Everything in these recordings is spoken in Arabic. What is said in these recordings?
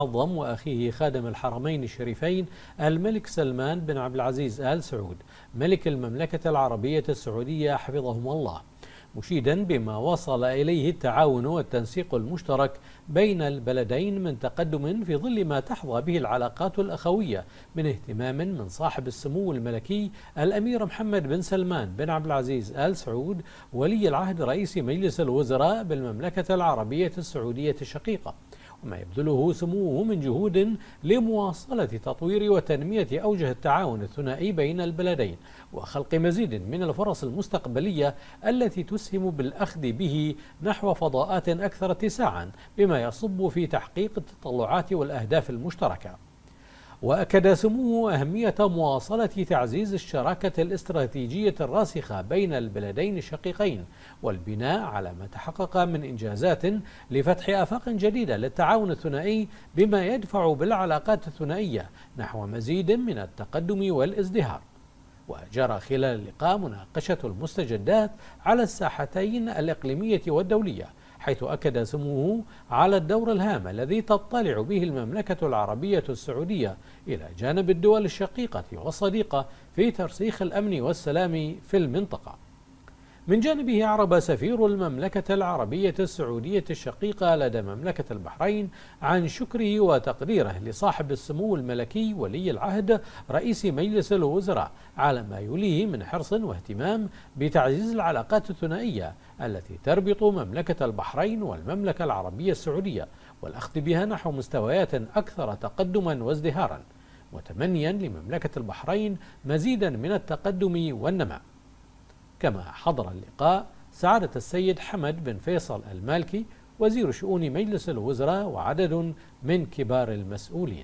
المعظم وأخيه خادم الحرمين الشريفين الملك سلمان بن عبد العزيز آل سعود ملك المملكة العربية السعودية حفظهما الله، مشيدا بما وصل إليه التعاون والتنسيق المشترك بين البلدين من تقدم في ظل ما تحظى به العلاقات الأخوية من اهتمام من صاحب السمو الملكي الأمير محمد بن سلمان بن عبد العزيز آل سعود ولي العهد رئيس مجلس الوزراء بالمملكة العربية السعودية الشقيقة، وما يبذله سموه من جهود لمواصلة تطوير وتنمية أوجه التعاون الثنائي بين البلدين وخلق مزيد من الفرص المستقبلية التي تسهم بالأخذ به نحو فضاءات أكثر اتساعا بما يصب في تحقيق التطلعات والأهداف المشتركة. وأكد سموه أهمية مواصلة تعزيز الشراكة الاستراتيجية الراسخة بين البلدين الشقيقين والبناء على ما تحقق من إنجازات لفتح آفاق جديدة للتعاون الثنائي بما يدفع بالعلاقات الثنائية نحو مزيد من التقدم والازدهار. وجرى خلال اللقاء مناقشة المستجدات على الساحتين الإقليمية والدولية، حيث أكد سموه على الدور الهام الذي تطلع به المملكة العربية السعودية إلى جانب الدول الشقيقة والصديقة في ترسيخ الأمن والسلام في المنطقة. من جانبه أعرب سفير المملكة العربية السعودية الشقيقة لدى مملكة البحرين عن شكره وتقديره لصاحب السمو الملكي ولي العهد رئيس مجلس الوزراء على ما يوليه من حرص واهتمام بتعزيز العلاقات الثنائية التي تربط مملكة البحرين والمملكة العربية السعودية والأخذ بها نحو مستويات أكثر تقدما وازدهارا، متمنيا لمملكة البحرين مزيدا من التقدم والنماء. كما حضر اللقاء سعادة السيد حمد بن فيصل المالكي وزير شؤون مجلس الوزراء وعدد من كبار المسؤولين.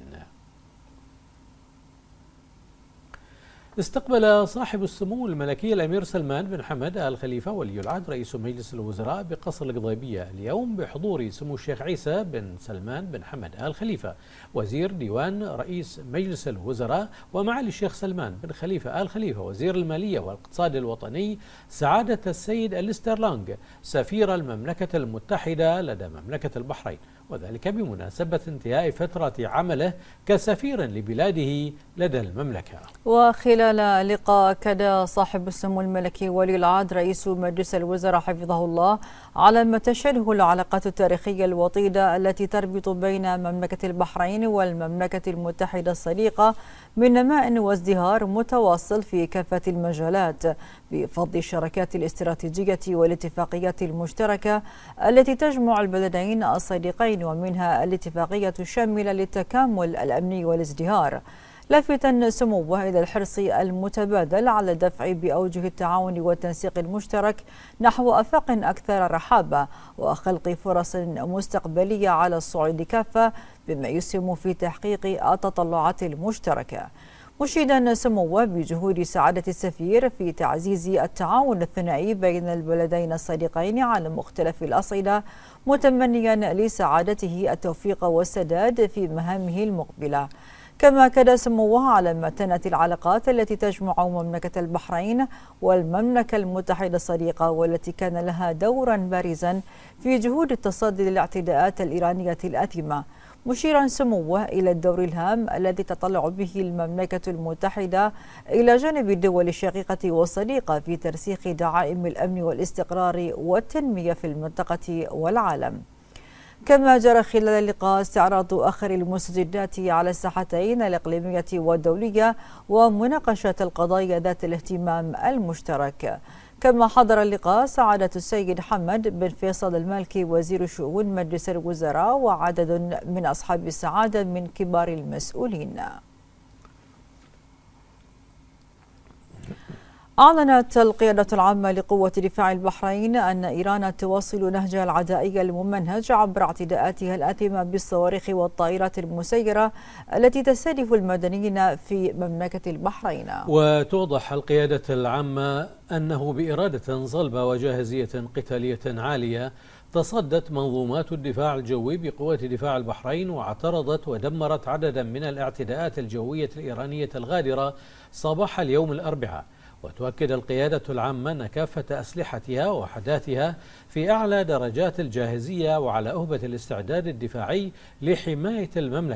استقبل صاحب السمو الملكي الأمير سلمان بن حمد آل خليفة ولي العهد رئيس مجلس الوزراء بقصر القضيبية اليوم بحضور سمو الشيخ عيسى بن سلمان بن حمد آل خليفة وزير ديوان رئيس مجلس الوزراء، ومعالي الشيخ سلمان بن خليفة آل خليفة وزير المالية والاقتصاد الوطني سعادة السيد أليستر سفير المملكة المتحدة لدى مملكة البحرين، وذلك بمناسبة انتهاء فترة عمله كسفير لبلاده لدى المملكة. وخلال اللقاء أكد صاحب السمو الملكي ولي العهد رئيس مجلس الوزراء حفظه الله على ما تشهده العلاقات التاريخية الوطيدة التي تربط بين مملكة البحرين والمملكة المتحدة الصديقة من نماء وازدهار متواصل في كافة المجالات بفضل الشراكات الاستراتيجية والاتفاقيات المشتركة التي تجمع البلدين الصديقين، ومنها الاتفاقية الشاملة للتكامل الأمني والازدهار، لافتا سموه إلى الحرص المتبادل على الدفع بأوجه التعاون والتنسيق المشترك نحو آفاق أكثر رحابة وخلق فرص مستقبلية على الصعيد كافة بما يسهم في تحقيق التطلعات المشتركة، مشيدا سموه بجهود سعادة السفير في تعزيز التعاون الثنائي بين البلدين الصديقين على مختلف الأصعدة، متمنيا لسعادته التوفيق والسداد في مهامه المقبلة. كما أكد سموه على متانة العلاقات التي تجمع مملكة البحرين والمملكة المتحدة الصديقة والتي كان لها دورا بارزا في جهود التصدي للاعتداءات الإيرانية الآثمة، مشيرا سموه إلى الدور الهام الذي تطلع به المملكة المتحدة إلى جانب الدول الشقيقة والصديقة في ترسيخ دعائم الأمن والاستقرار والتنمية في المنطقة والعالم. كما جرى خلال اللقاء استعراض آخر المستجدات على الساحتين الإقليمية والدولية ومناقشة القضايا ذات الاهتمام المشترك. كما حضر اللقاء سعادة السيد حمد بن فيصل المالكي وزير شؤون مجلس الوزراء وعدد من أصحاب السعادة من كبار المسؤولين. أعلنت القيادة العامة لقوة دفاع البحرين أن إيران تواصل نهجها العدائي الممنهج عبر اعتداءاتها الآثمة بالصواريخ والطائرات المسيرة التي تستهدف المدنيين في مملكة البحرين. وتوضح القيادة العامة أنه بإرادة صلبة وجاهزية قتالية عالية تصدت منظومات الدفاع الجوي بقوة دفاع البحرين واعترضت ودمرت عددا من الاعتداءات الجوية الإيرانية الغادرة صباح اليوم الأربعاء، وتؤكد القيادة العامة أن كافة أسلحتها ووحداتها في أعلى درجات الجاهزية وعلى أهبة الاستعداد الدفاعي لحماية المملكة.